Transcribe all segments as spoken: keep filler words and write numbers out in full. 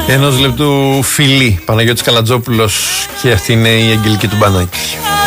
Ενός λεπτού φιλί, Παναγιώτης Καλατζόπουλος, και αυτή είναι η Αγγελική του Μπανάκη.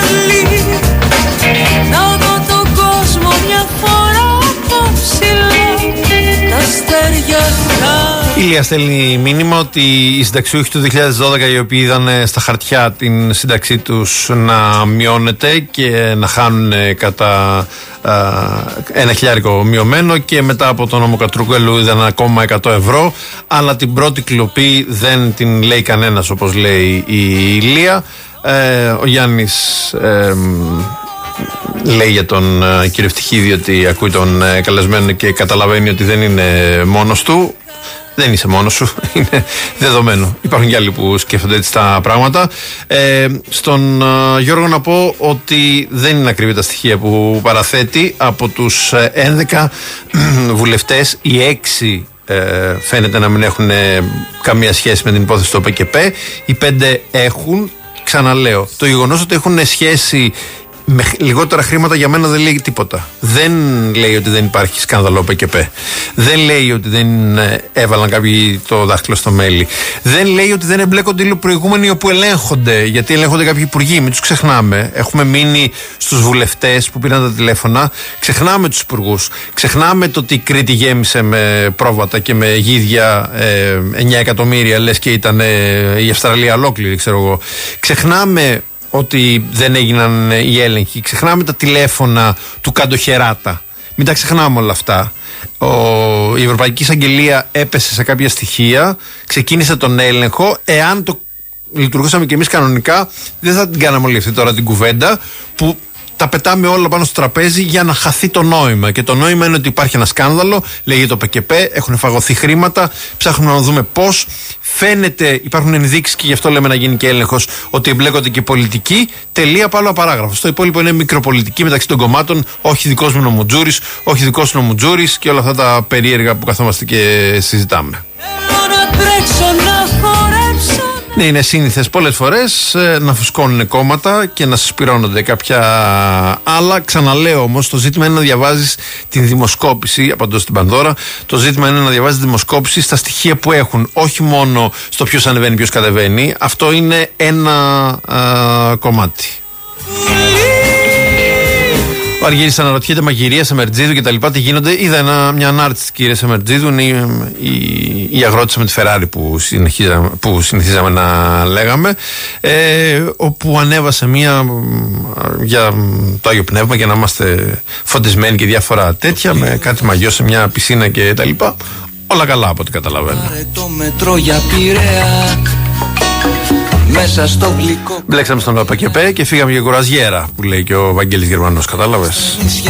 Να δω τον κόσμο μια φορά από ψηλά, τα αστέρια. Η Λία στέλνει μήνυμα ότι οι συνταξιούχοι του δύο χιλιάδες δώδεκα, οι οποίοι είδαν στα χαρτιά την σύνταξή τους να μειώνεται και να χάνουν κατά α, ένα χιλιάρικο μειωμένο, και μετά από τον νόμο Κατρούγκαλου είδαν ακόμα εκατό ευρώ, αλλά την πρώτη κλοπή δεν την λέει κανένας, όπως λέει η Λία. Ε, ο Γιάννης ε, λέει για τον ε, κύριο Ευτυχίδη ότι ακούει τον ε, καλεσμένο και καταλαβαίνει ότι δεν είναι μόνος του. Δεν είσαι μόνος σου, είναι δεδομένο. Υπάρχουν και άλλοι που σκέφτονται έτσι τα πράγματα. Ε, στον uh, Γιώργο να πω ότι δεν είναι ακριβή τα στοιχεία που παραθέτει. Από τους έντεκα βουλευτές, οι έξι ε, φαίνεται να μην έχουν καμία σχέση με την υπόθεση του ΠΚΠ. Οι πέντε έχουν. Ξαναλέω, το γεγονός ότι έχουν σχέση με λιγότερα χρήματα για μένα δεν λέει τίποτα. Δεν λέει ότι δεν υπάρχει σκάνδαλο ΠΚΠ. Δεν λέει ότι δεν έβαλαν κάποιοι το δάχτυλο στο μέλι. Δεν λέει ότι δεν εμπλέκονται οι προηγούμενοι όπου ελέγχονται. Γιατί ελέγχονται κάποιοι υπουργοί. Μην τους ξεχνάμε. Έχουμε μείνει στους βουλευτές που πήραν τα τηλέφωνα. Ξεχνάμε τους υπουργούς. Ξεχνάμε το ότι η Κρήτη γέμισε με πρόβατα και με γίδια ε, εννιά εκατομμύρια, λες και ήταν ε, η Αυστραλία ολόκληρη, ξέρω εγώ. Ξεχνάμε ότι δεν έγιναν οι έλεγχοι. Ξεχνάμε τα τηλέφωνα του Καντοχεράτα. Μην τα ξεχνάμε όλα αυτά. Ο, η Ευρωπαϊκή Εισαγγελία έπεσε σε κάποια στοιχεία, ξεκίνησε τον έλεγχο. Εάν το λειτουργούσαμε κι εμείς κανονικά, δεν θα την κάναμε όλη αυτή τώρα την κουβέντα που τα πετάμε όλα πάνω στο τραπέζι για να χαθεί το νόημα. Και το νόημα είναι ότι υπάρχει ένα σκάνδαλο, λέγεται το ΠΚΠ, έχουν φαγωθεί χρήματα, ψάχνουμε να δούμε πώς. Φαίνεται, υπάρχουν ενδείξεις, και γι' αυτό λέμε να γίνει και έλεγχος, ότι εμπλέκονται και πολιτικοί. Τελεία, πάλι απαράγραφος. Το υπόλοιπο είναι μικροπολιτική μεταξύ των κομμάτων. Όχι δικός μου νομοτζούρης, όχι δικός μου νομοτζούρης και όλα αυτά τα περίεργα που καθόμαστε και συζητάμε. Ναι, είναι σύνηθες πολλές φορές ε, να φουσκώνουν κόμματα και να συσπυρώνονται κάποια άλλα. Ξαναλέω όμως, το ζήτημα είναι να διαβάζεις την δημοσκόπηση, απαντώ στην Πανδώρα. Το ζήτημα είναι να διαβάζεις τη δημοσκόπηση στα στοιχεία που έχουν, όχι μόνο στο ποιος ανεβαίνει, ποιος κατεβαίνει. Αυτό είναι ένα α, κομμάτι. Ο Αργύρης αναρωτιέται μαγειρία σε Μερτζίδου και τα λοιπά, τι γίνονται. Είδα ένα, μια ανάρτηση της κυρίας Μερτζίδου, είναι η, η, η αγρότησα με τη Φεράρι που, που συνηθίζαμε να λέγαμε, ε, όπου ανέβασε μια για το Άγιο Πνεύμα, για να είμαστε φωτισμένοι και διάφορα τέτοια, με κάτι μαγιό σε μια πισίνα και τα λοιπά. Όλα καλά από ό,τι καταλαβαίνω. Το μετρό για Πειραιά. Μέσα στο γλυκό. Μπλέξαμε στον ΠΚΠ και φύγαμε για κουραζιέρα, που λέει και ο Βαγγέλης Γερμανός, κατάλαβες.